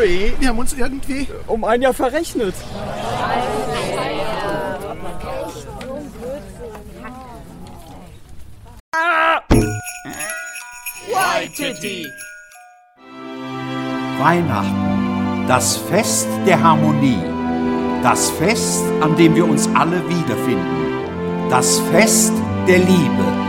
Nee, wir haben uns irgendwie um ein Jahr verrechnet. Waititi. Weihnachten, das Fest der Harmonie, das Fest, an dem wir uns alle wiederfinden, das Fest der Liebe.